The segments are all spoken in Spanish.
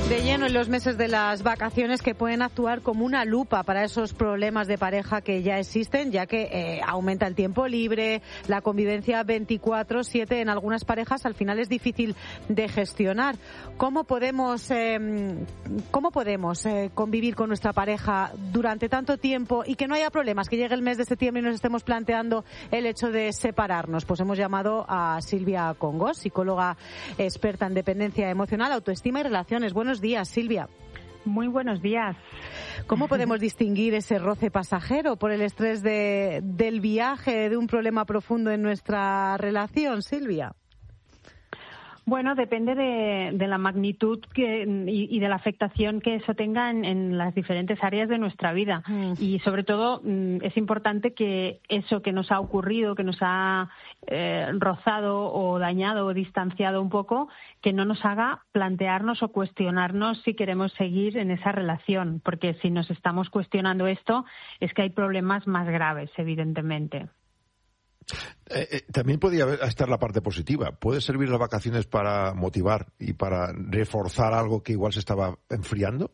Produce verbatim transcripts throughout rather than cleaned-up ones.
De lleno en los meses de las vacaciones, que pueden actuar como una lupa para esos problemas de pareja que ya existen, ya que eh, aumenta el tiempo libre, la convivencia veinticuatro siete en algunas parejas al final es difícil de gestionar. ¿Cómo podemos, eh, cómo podemos eh, convivir con nuestra pareja durante tanto tiempo y que no haya problemas, que llegue el mes de septiembre y nos estemos planteando el hecho de separarnos? Pues hemos llamado a Silvia Congos, psicóloga experta en dependencia emocional, autoestima y relaciones. Buenos días, Silvia. Muy buenos días. ¿Cómo podemos distinguir ese roce pasajero por el estrés de, del viaje, de un problema profundo en nuestra relación, Silvia? Bueno, depende de, de la magnitud que, y, y de la afectación que eso tenga en, en las diferentes áreas de nuestra vida. Mm. Y sobre todo es importante que eso que nos ha ocurrido, que nos ha eh, rozado o dañado o distanciado un poco, que no nos haga plantearnos o cuestionarnos si queremos seguir en esa relación. Porque si nos estamos cuestionando esto, es que hay problemas más graves, evidentemente. Eh, eh, también podría estar la parte positiva. ¿Puede servir las vacaciones para motivar y para reforzar algo que igual se estaba enfriando?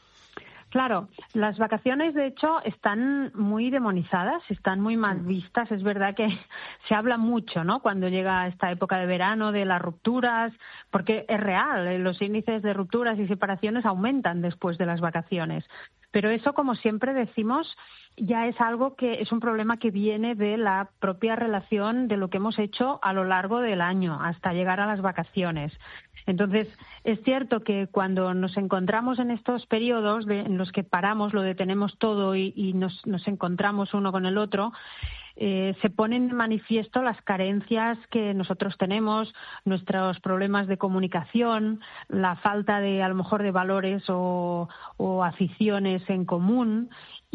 Claro, las vacaciones de hecho están muy demonizadas, están muy mal vistas. Es verdad que se habla mucho, ¿no?, cuando llega esta época de verano, de las rupturas, porque es real, los índices de rupturas y separaciones aumentan después de las vacaciones. Pero eso, como siempre decimos, ya es algo que es un problema que viene de la propia relación, de lo que hemos hecho a lo largo del año hasta llegar a las vacaciones. Entonces, es cierto que cuando nos encontramos en estos periodos de, en los que paramos, lo detenemos todo y, y nos, nos encontramos uno con el otro, eh, se ponen de manifiesto las carencias que nosotros tenemos, nuestros problemas de comunicación, la falta de, a lo mejor, de valores o, o aficiones en común.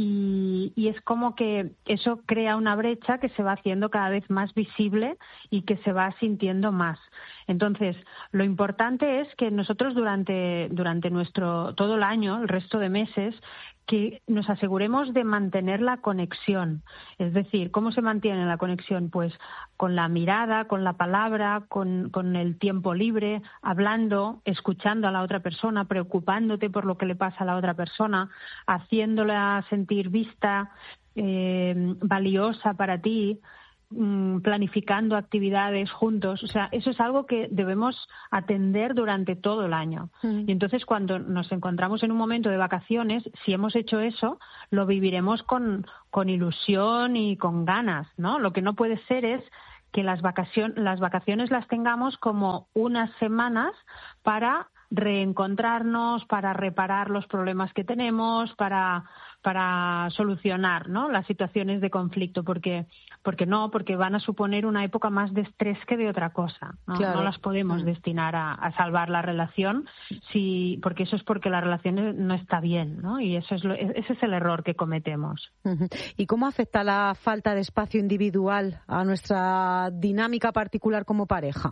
Y, y es como que eso crea una brecha que se va haciendo cada vez más visible y que se va sintiendo más. Entonces, lo importante es que nosotros durante, durante nuestro todo el año, el resto de meses, que nos aseguremos de mantener la conexión. Es decir, ¿cómo se mantiene la conexión? Pues con la mirada, con la palabra, con, con el tiempo libre, hablando, escuchando a la otra persona, preocupándote por lo que le pasa a la otra persona, haciéndola sentir vista, eh, valiosa para ti, planificando actividades juntos. O sea, eso es algo que debemos atender durante todo el año. Mm. Y entonces, cuando nos encontramos en un momento de vacaciones, si hemos hecho eso, lo viviremos con, con ilusión y con ganas, ¿no? Lo que no puede ser es que las vacaciones, las vacaciones las tengamos como unas semanas para reencontrarnos, para reparar los problemas que tenemos, para para solucionar, ¿no?, las situaciones de conflicto, porque porque no, porque van a suponer una época más de estrés que de otra cosa, ¿no? Claro. No las podemos mm. destinar a, a salvar la relación, si, porque eso es porque la relación no está bien, ¿no? Y eso es lo, ese es el error que cometemos. Uh-huh. ¿Y cómo afecta la falta de espacio individual a nuestra dinámica particular como pareja?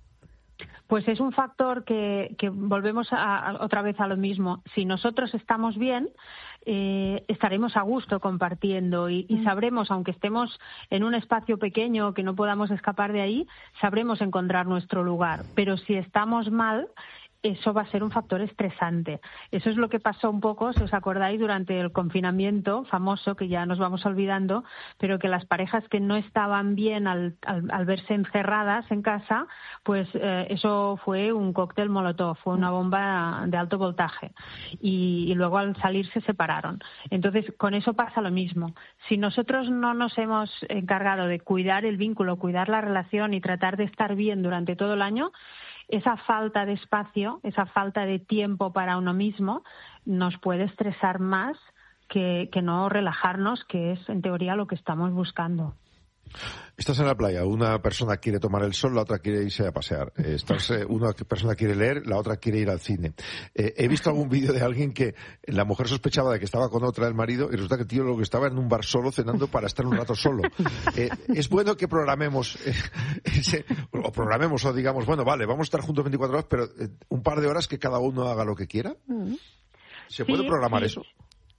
Pues es un factor que, que volvemos a, a, otra vez a lo mismo. Si nosotros estamos bien, eh, estaremos a gusto compartiendo y, y sabremos, aunque estemos en un espacio pequeño que no podamos escapar de ahí, sabremos encontrar nuestro lugar. Pero si estamos mal, eso va a ser un factor estresante. Eso es lo que pasó un poco, si os acordáis, durante el confinamiento famoso, que ya nos vamos olvidando, pero que las parejas que no estaban bien al, al, al verse encerradas en casa, pues eh, eso fue un cóctel molotov, fue una bomba de alto voltaje. Y, y luego al salir se separaron. Entonces, con eso pasa lo mismo. Si nosotros no nos hemos encargado de cuidar el vínculo, cuidar la relación y tratar de estar bien durante todo el año, esa falta de espacio, esa falta de tiempo para uno mismo nos puede estresar más que, que no relajarnos, que es en teoría lo que estamos buscando. Estás en la playa, una persona quiere tomar el sol, la otra quiere irse a pasear. Estás, eh, una persona quiere leer, la otra quiere ir al cine. Eh, he visto algún vídeo de alguien que la mujer sospechaba de que estaba con otra del marido y resulta que el tío lo que estaba en un bar solo cenando para estar un rato solo. Eh, es bueno que programemos, eh, ese, o programemos o digamos, bueno, vale, vamos a estar juntos veinticuatro horas, pero eh, un par de horas que cada uno haga lo que quiera. ¿Se puede sí, programar sí. eso?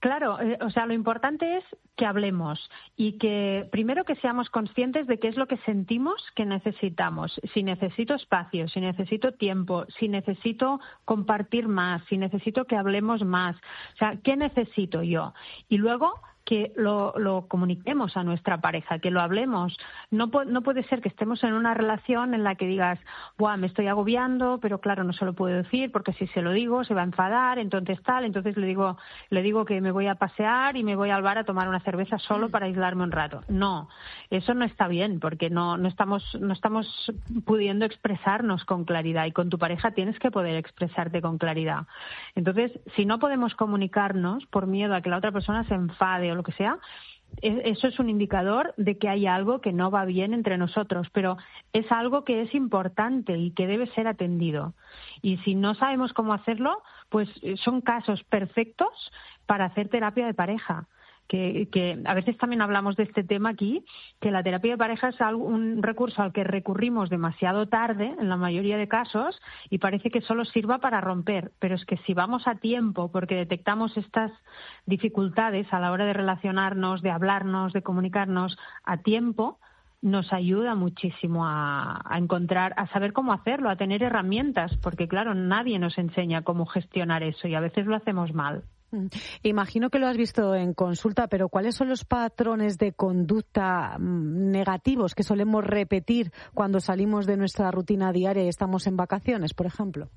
Claro, eh, o sea, lo importante es que hablemos y que primero que seamos conscientes de qué es lo que sentimos que necesitamos. Si necesito espacio, si necesito tiempo, si necesito compartir más, si necesito que hablemos más. O sea, ¿qué necesito yo? Y luego que lo, lo comuniquemos a nuestra pareja, que lo hablemos. No, po- no puede ser que estemos en una relación en la que digas, buah, me estoy agobiando, pero claro, no se lo puedo decir porque si se lo digo se va a enfadar, entonces tal, entonces le digo, le digo que me voy a pasear y me voy al bar a tomar una cerveza solo para aislarme un rato. No, eso no está bien porque no, no estamos, no estamos pudiendo expresarnos con claridad y con tu pareja tienes que poder expresarte con claridad. Entonces, si no podemos comunicarnos por miedo a que la otra persona se enfade o lo que sea, eso es un indicador de que hay algo que no va bien entre nosotros, pero es algo que es importante y que debe ser atendido. Y si no sabemos cómo hacerlo, pues son casos perfectos para hacer terapia de pareja. Que, que a veces también hablamos de este tema aquí, que la terapia de pareja es algo, un recurso al que recurrimos demasiado tarde, en la mayoría de casos, y parece que solo sirva para romper. Pero es que si vamos a tiempo, porque detectamos estas dificultades a la hora de relacionarnos, de hablarnos, de comunicarnos a tiempo, nos ayuda muchísimo a, a encontrar, a saber cómo hacerlo, a tener herramientas, porque claro, nadie nos enseña cómo gestionar eso y a veces lo hacemos mal. Imagino que lo has visto en consulta, pero ¿cuáles son los patrones de conducta negativos que solemos repetir cuando salimos de nuestra rutina diaria y estamos en vacaciones, por ejemplo?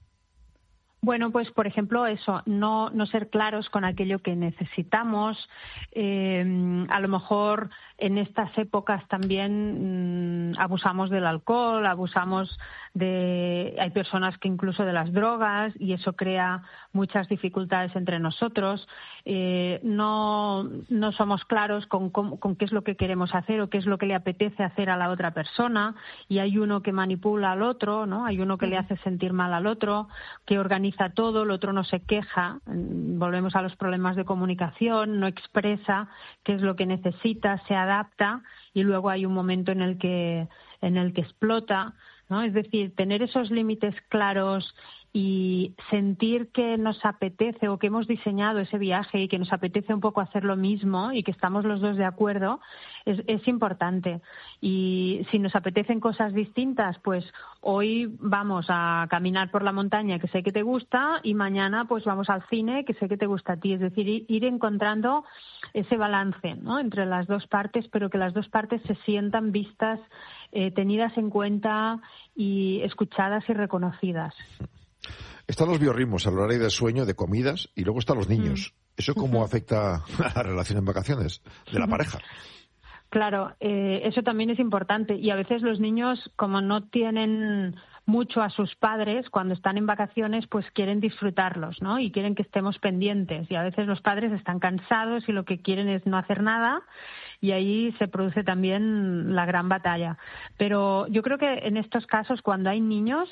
Bueno, pues por ejemplo eso, no, no ser claros con aquello que necesitamos. Eh, a lo mejor en estas épocas también mmm, abusamos del alcohol, abusamos de... Hay personas que incluso de las drogas y eso crea muchas dificultades entre nosotros. Eh, no, no somos claros con, con, con qué es lo que queremos hacer o qué es lo que le apetece hacer a la otra persona y hay uno que manipula al otro, ¿no? Hay uno que le hace sentir mal al otro, que organiza todo, el otro no se queja, volvemos a los problemas de comunicación, no expresa qué es lo que necesita, se adapta y luego hay un momento en el que en el que explota, ¿no? Es decir, tener esos límites claros y sentir que nos apetece o que hemos diseñado ese viaje y que nos apetece un poco hacer lo mismo y que estamos los dos de acuerdo es, es importante. Y si nos apetecen cosas distintas, pues hoy vamos a caminar por la montaña que sé que te gusta y mañana pues vamos al cine que sé que te gusta a ti. Es decir, ir encontrando ese balance, ¿no? Entre las dos partes, pero que las dos partes se sientan vistas, eh, tenidas en cuenta y escuchadas y reconocidas. Están los biorritmos a la hora del sueño, de comidas, y luego están los niños. ¿Eso cómo afecta a la relación en vacaciones de la pareja? Claro, eh, eso también es importante. Y a veces los niños, como no tienen mucho a sus padres, cuando están en vacaciones, pues quieren disfrutarlos, ¿no? Y quieren que estemos pendientes. Y a veces los padres están cansados y lo que quieren es no hacer nada. Y ahí se produce también la gran batalla. Pero yo creo que en estos casos, cuando hay niños,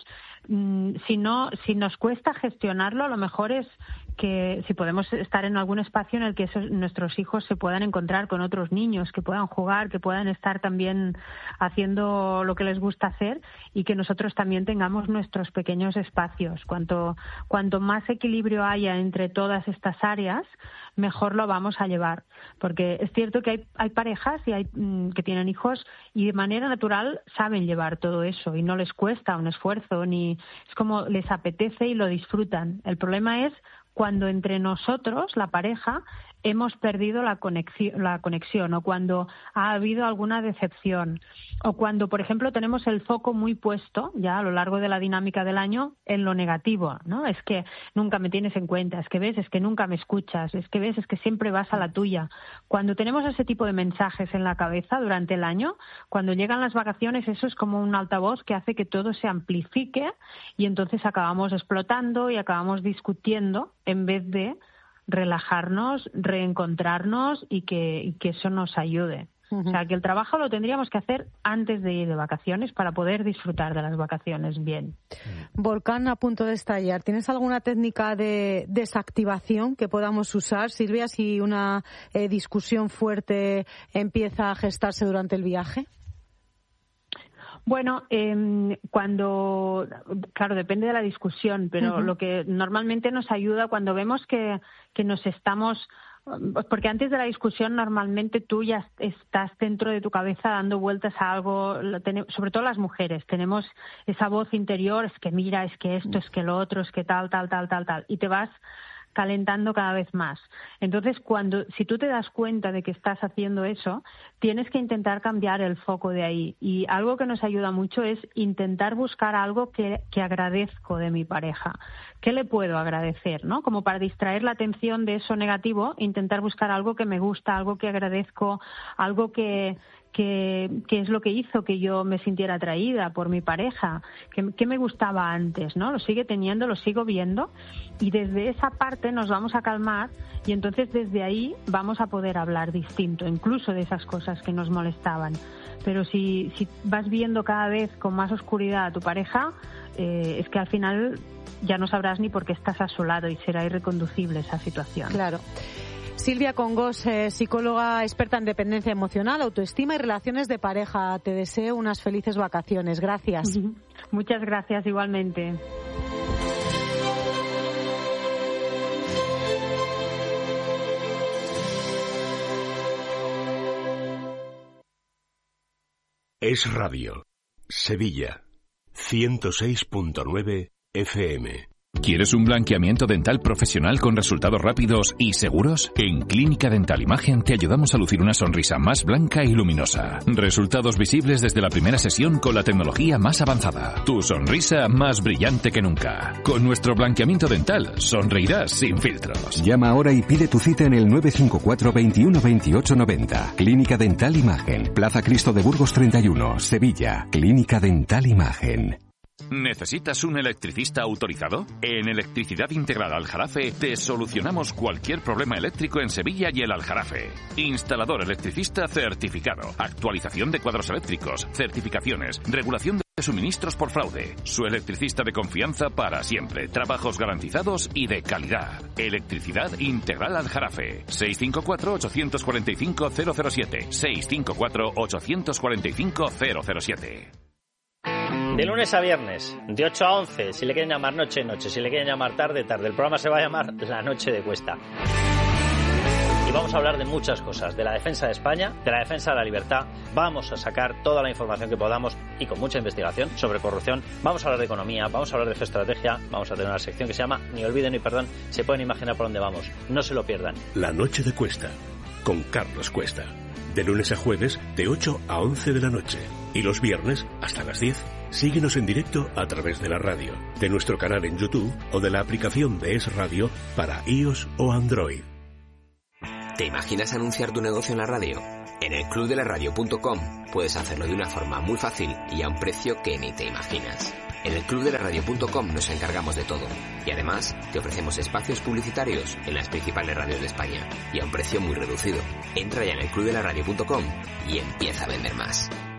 si no, si nos cuesta gestionarlo, lo mejor es que si podemos estar en algún espacio en el que esos, nuestros hijos se puedan encontrar con otros niños, que puedan jugar, que puedan estar también haciendo lo que les gusta hacer y que nosotros también tengamos nuestros pequeños espacios. Cuanto, cuanto más equilibrio haya entre todas estas áreas, mejor lo vamos a llevar. Porque es cierto que hay, hay parejas y hay, mmm, que tienen hijos y de manera natural saben llevar todo eso y no les cuesta un esfuerzo, ni es como les apetece y lo disfrutan. El problema es cuando entre nosotros, la pareja, hemos perdido la conexión, la conexión o cuando ha habido alguna decepción o cuando, por ejemplo, tenemos el foco muy puesto ya a lo largo de la dinámica del año en lo negativo, ¿no? Es que nunca me tienes en cuenta, es que ves, es que nunca me escuchas, es que ves, es que siempre vas a la tuya. Cuando tenemos ese tipo de mensajes en la cabeza durante el año, cuando llegan las vacaciones, eso es como un altavoz que hace que todo se amplifique y entonces acabamos explotando y acabamos discutiendo en vez de relajarnos, reencontrarnos y que, y que eso nos ayude. Uh-huh. O sea, que el trabajo lo tendríamos que hacer antes de ir de vacaciones para poder disfrutar de las vacaciones bien. Volcán a punto de estallar. ¿Tienes alguna técnica de desactivación que podamos usar, Silvia, si una eh, discusión fuerte empieza a gestarse durante el viaje? Bueno, eh, cuando, claro, depende de la discusión, pero uh-huh. lo que normalmente nos ayuda cuando vemos que, que nos estamos porque antes de la discusión normalmente tú ya estás dentro de tu cabeza dando vueltas a algo, sobre todo las mujeres, tenemos esa voz interior, es que mira, es que esto, es que lo otro, es que tal, tal, tal, tal, tal, y te vas calentando cada vez más. Entonces, cuando si tú te das cuenta de que estás haciendo eso, tienes que intentar cambiar el foco de ahí. Y algo que nos ayuda mucho es intentar buscar algo que, que agradezco de mi pareja. ¿Qué le puedo agradecer, no? Como para distraer la atención de eso negativo, intentar buscar algo que me gusta, algo que agradezco, algo que que, que es lo que hizo que yo me sintiera atraída por mi pareja, que, que me gustaba antes, ¿no? Lo sigue teniendo, lo sigo viendo, y desde esa parte nos vamos a calmar, y entonces desde ahí vamos a poder hablar distinto, incluso de esas cosas que nos molestaban. Pero si, si vas viendo cada vez con más oscuridad a tu pareja, eh, es que al final ya no sabrás ni por qué estás a su lado y será irreconducible esa situación. Claro. Silvia Congos, eh, psicóloga experta en dependencia emocional, autoestima y relaciones de pareja. Te deseo unas felices vacaciones. Gracias. Muchas gracias, igualmente. Es Radio. Sevilla. ciento seis punto nueve F M. ¿Quieres un blanqueamiento dental profesional con resultados rápidos y seguros? En Clínica Dental Imagen te ayudamos a lucir una sonrisa más blanca y luminosa. Resultados visibles desde la primera sesión con la tecnología más avanzada. Tu sonrisa más brillante que nunca. Con nuestro blanqueamiento dental sonreirás sin filtros. Llama ahora y pide tu cita en el nueve cinco cuatro, veintiuno, veintiocho, noventa. Clínica Dental Imagen. Plaza Cristo de Burgos treinta y uno, Sevilla. Clínica Dental Imagen. ¿Necesitas un electricista autorizado? En Electricidad Integral Aljarafe te solucionamos cualquier problema eléctrico en Sevilla y el Aljarafe. Instalador electricista certificado, actualización de cuadros eléctricos, certificaciones, regulación de suministros por fraude. Su electricista de confianza para siempre, trabajos garantizados y de calidad. Electricidad Integral Aljarafe. seis cinco cuatro, ocho cuatro cinco, cero cero siete. seis cinco cuatro, ocho cuatro cinco, cero cero siete. De lunes a viernes, de ocho a once, si le quieren llamar noche, noche, si le quieren llamar tarde, tarde. El programa se va a llamar La Noche de Cuesta. Y vamos a hablar de muchas cosas, de la defensa de España, de la defensa de la libertad. Vamos a sacar toda la información que podamos y con mucha investigación sobre corrupción. Vamos a hablar de economía, vamos a hablar de geoestrategia, vamos a tener una sección que se llama Ni olviden ni perdón. Se pueden imaginar por dónde vamos, no se lo pierdan. La Noche de Cuesta, con Carlos Cuesta. De lunes a jueves, de ocho a once de la noche. Y los viernes, hasta las diez. Síguenos en directo a través de la radio, de nuestro canal en YouTube o de la aplicación de Es Radio para iOS o Android. ¿Te imaginas anunciar tu negocio en la radio? En el club de la radio punto com puedes hacerlo de una forma muy fácil y a un precio que ni te imaginas. En el club de la radio punto com nos encargamos de todo y además te ofrecemos espacios publicitarios en las principales radios de España y a un precio muy reducido. Entra ya en el club de la radio punto com y empieza a vender más.